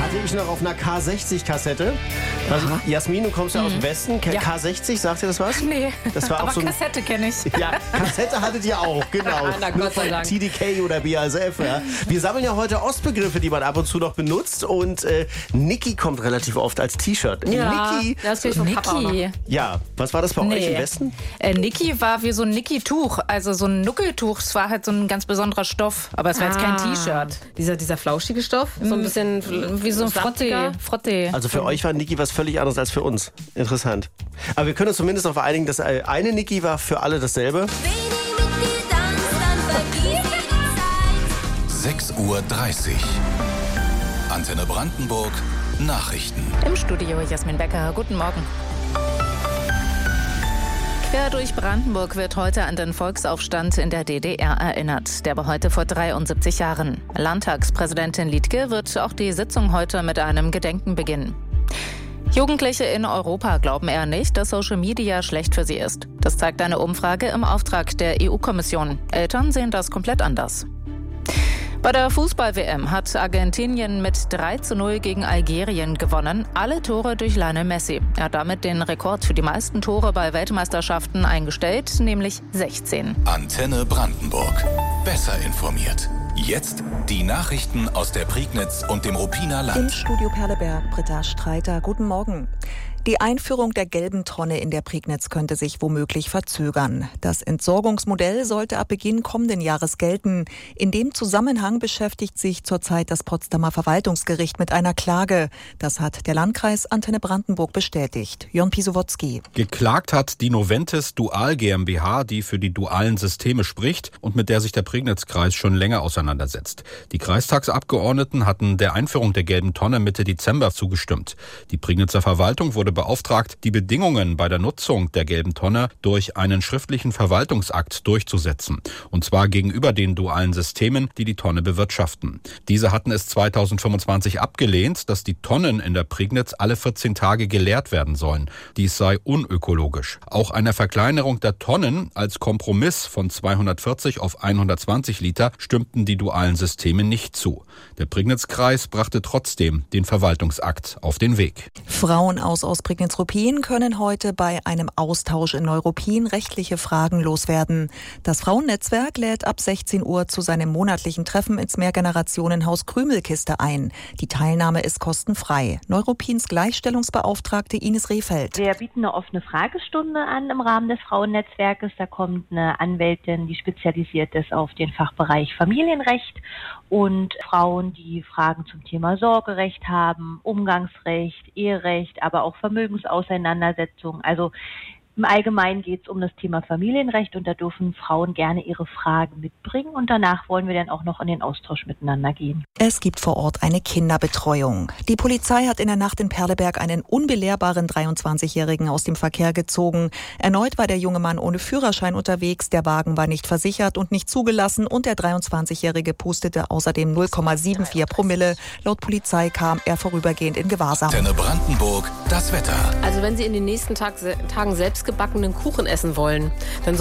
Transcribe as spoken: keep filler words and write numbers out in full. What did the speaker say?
hatte ich noch auf einer K sechzig Kassette. Also, Jasmin, du kommst ja aus dem Westen. K- Ja. K sechzig, sagt dir das was? Nee, Das war auch aber so ein- Kassette kenne ich. Ja, Kassette hattet ihr auch, genau. Na, Gott sei Dank. T D K oder B A S F. Ja. Wir sammeln ja heute Ostbegriffe, die man ab und zu noch benutzt. Und äh, Niki kommt relativ oft als T-Shirt. Ja, Niki. das krieg ich vom Papa auch noch. Niki. Ja, was war das bei euch im Westen? Äh, Niki war wie so ein Niki-Tuch, also so ein Nuckeltuch. Es war halt so ein ganz besonderer Stoff, aber es war jetzt kein Ah, T-Shirt. Dieser, dieser flauschige Stoff, so ein bisschen Wie so ein saftiger. Frotte. Frotte. Also für euch war Niki was völlig anderes als für uns. Interessant. Aber wir können uns zumindest darauf einigen, dass äh, eine Niki war für alle dasselbe. sechs Uhr dreißig. Antenne Brandenburg. Nachrichten. Im Studio Jasmin Becker. Guten Morgen. Quer durch Brandenburg wird heute an den Volksaufstand in der D D R erinnert. Der war heute vor dreiundsiebzig Jahren. Landtagspräsidentin Liedtke wird auch die Sitzung heute mit einem Gedenken beginnen. Jugendliche in Europa glauben eher nicht, dass Social Media schlecht für sie ist. Das zeigt eine Umfrage im Auftrag der E U-Kommission. Eltern sehen das komplett anders. Bei der Fußball-W M hat Argentinien mit drei zu null gegen Algerien gewonnen. Alle Tore durch Lionel Messi. Er hat damit den Rekord für die meisten Tore bei Weltmeisterschaften eingestellt, nämlich sechzehn. Antenne Brandenburg. Besser informiert. Jetzt die Nachrichten aus der Prignitz und dem Ruppiner Im Land. Studio Perleberg, Britta Streiter. Guten Morgen. Die Einführung der gelben Tonne in der Prignitz könnte sich womöglich verzögern. Das Entsorgungsmodell sollte ab Beginn kommenden Jahres gelten. In dem Zusammenhang beschäftigt sich zurzeit das Potsdamer Verwaltungsgericht mit einer Klage. Das hat der Landkreis Antenne Brandenburg bestätigt. Jon Pisowotzki. Geklagt hat die Noventis Dual GmbH, die für die dualen Systeme spricht und mit der sich der Prignitzkreis schon länger auseinandersetzt. Die Kreistagsabgeordneten hatten der Einführung der gelben Tonne Mitte Dezember zugestimmt. Die Prignitzer Verwaltung wurde beauftragt, die Bedingungen bei der Nutzung der gelben Tonne durch einen schriftlichen Verwaltungsakt durchzusetzen. Und zwar gegenüber den dualen Systemen, die die Tonne bewirtschaften. Diese hatten es zweitausendfünfundzwanzig abgelehnt, dass die Tonnen in der Prignitz alle vierzehn Tage geleert werden sollen. Dies sei unökologisch. Auch einer Verkleinerung der Tonnen als Kompromiss von zweihundertvierzig auf hundertzwanzig Liter stimmten die dualen Systeme nicht zu. Der Prignitzkreis brachte trotzdem den Verwaltungsakt auf den Weg. Frauen aus Ostprignitz-Ruppin können heute bei einem Austausch in Neuruppin rechtliche Fragen loswerden. Das Frauennetzwerk lädt ab sechzehn Uhr zu seinem monatlichen Treffen ins Mehrgenerationenhaus Krümelkiste ein. Die Teilnahme ist kostenfrei. Neuruppins Gleichstellungsbeauftragte Ines Rehfeld. Wir bieten eine offene Fragestunde an im Rahmen des Frauennetzwerkes. Da kommt eine Anwältin, die spezialisiert ist auf den Fachbereich Familienrecht, und Frauen, die Fragen zum Thema Sorgerecht haben, Umgangsrecht, Eherecht, aber auch Vermögensauseinandersetzung. Also im Allgemeinen geht es um das Thema Familienrecht, und da dürfen Frauen gerne ihre Fragen mitbringen, und danach wollen wir dann auch noch in den Austausch miteinander gehen. Es gibt vor Ort eine Kinderbetreuung. Die Polizei hat in der Nacht in Perleberg einen unbelehrbaren dreiundzwanzigjährigen aus dem Verkehr gezogen. Erneut war der junge Mann ohne Führerschein unterwegs, der Wagen war nicht versichert und nicht zugelassen, und der dreiundzwanzigjährige pustete außerdem null Komma vierundsiebzig Promille. Laut Polizei kam er vorübergehend in Gewahrsam. Antenne Brandenburg. Das Wetter. Also wenn Sie in den nächsten Tag, Tagen selbstgebackenen Kuchen essen wollen, dann